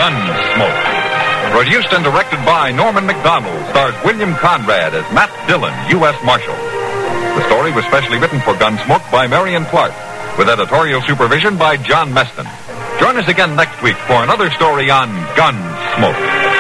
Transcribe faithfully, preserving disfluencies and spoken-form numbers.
Gunsmoke. Produced and directed by Norman Macdonald, stars William Conrad as Matt Dillon, U S Marshal. The story was specially written for Gunsmoke by Marion Clark, with editorial supervision by John Meston. Join us again next week for another story on Gunsmoke.